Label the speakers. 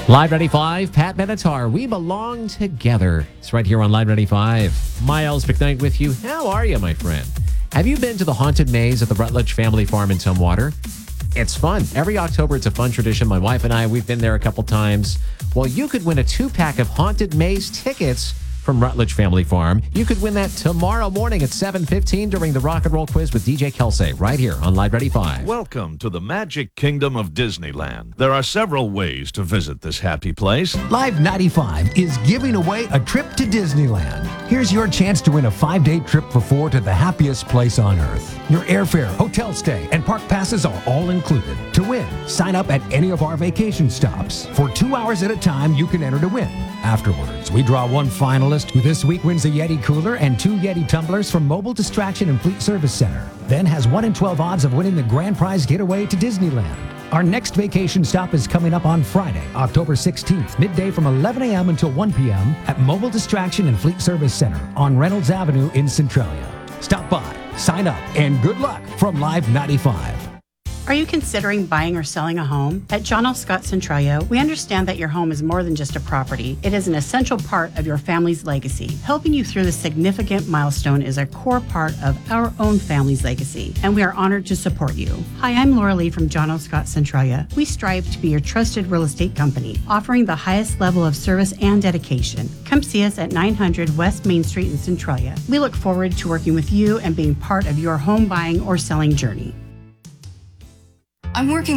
Speaker 1: Live 95, Pat Benatar. We belong together. It's right here on Live 95. Miles McKnight with you. How are you, my friend? Have you been to the haunted maze at the Rutledge Family Farm in Tumwater? It's fun. Every October, it's a fun tradition. My wife and I, we've been there a couple times. Well, you could win a 2-pack of Haunted Maze tickets from Rutledge Family Farm. You could win that tomorrow morning at 7:15 during the Rock and Roll Quiz with DJ Kelsey, right here on Live 95.
Speaker 2: Welcome to the Magic Kingdom of Disneyland. There are several ways to visit this happy place.
Speaker 3: Live 95 is giving away a trip to Disneyland. Here's your chance to win a 5-day trip for 4 to the happiest place on earth. Your airfare, hotel stay, and park passes are all included. To win, sign up at any of our vacation stops. For 2 hours at a time, you can enter to win. Afterwards, we draw one finalist who this week wins a Yeti cooler and 2 Yeti tumblers from Mobile Distraction and Fleet Service Center. Then has 1 in 12 odds of winning the grand prize getaway to Disneyland. Our next vacation stop is coming up on Friday, October 16th, midday from 11 a.m. until 1 p.m. at Mobile Distraction and Fleet Service Center on Reynolds Avenue in Centralia. Stop by, sign up, and good luck from Live 95.
Speaker 4: Are you considering buying or selling a home? At John L. Scott Centralia, we understand that your home is more than just a property. It is an essential part of your family's legacy. Helping you through this significant milestone is a core part of our own family's legacy, and we are honored to support you. Hi, I'm Laura Lee from John L. Scott Centralia. We strive to be your trusted real estate company, offering the highest level of service and dedication. Come see us at 900 West Main Street in Centralia. We look forward to working with you and being part of your home buying or selling journey.
Speaker 5: I'm working